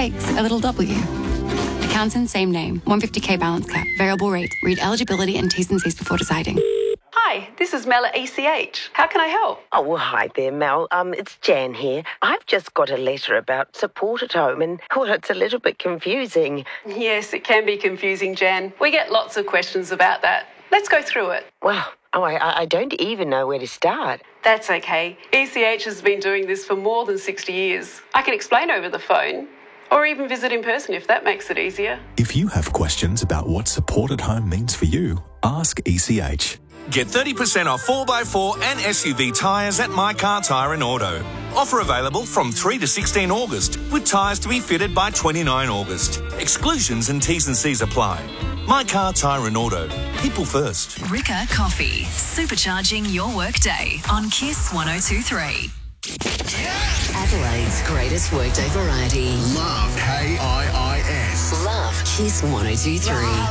takes a little W. Accountant, same name. 150k balance cap. Variable rate. Read eligibility and T's and C's before deciding. Hi, this is Mel at ECH. How can I help? Oh, well, hi there, Mel. It's Jan here. I've just got a letter about support at home and, well, it's a little bit confusing. Yes, it can be confusing, Jan. We get lots of questions about that. Let's go through it. Well, I don't even know where to start. That's okay. ECH has been doing this for more than 60 years. I can explain over the phone, or even visit in person if that makes it easier. If you have questions about what support at home means for you, ask ECH. Get 30% off 4x4 and SUV tyres at My Car Tyre and Auto. Offer available from 3 to 16 August, with tyres to be fitted by 29 August. Exclusions and T's and C's apply. My Car Tyre and Auto. People first. Rika Coffee, supercharging your workday on Kiss 102.3. Adelaide's greatest workday variety. Love KIIS. Love Kiss 102.3.